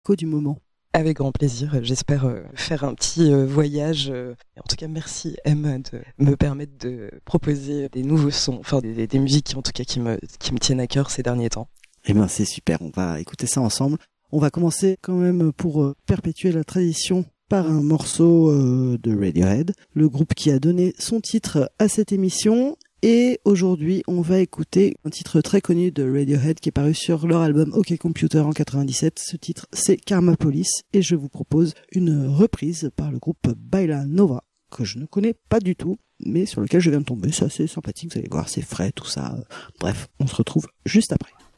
du moment. Avec grand plaisir. J'espère faire un petit voyage. En tout cas, merci M de me permettre de proposer des nouveaux sons, enfin des musiques en tout cas qui me tiennent à cœur ces derniers temps. Eh ben c'est super, on va écouter ça ensemble. On va commencer quand même pour perpétuer la tradition par un morceau de Radiohead, le groupe qui a donné son titre à cette émission. Et aujourd'hui, on va écouter un titre très connu de Radiohead qui est paru sur leur album OK Computer en 97. Ce titre, c'est Karma Police et je vous propose une reprise par le groupe Baila Nova que je ne connais pas du tout, mais sur lequel je viens de tomber. C'est assez sympathique, vous allez voir, c'est frais, tout ça. Bref, on se retrouve juste après.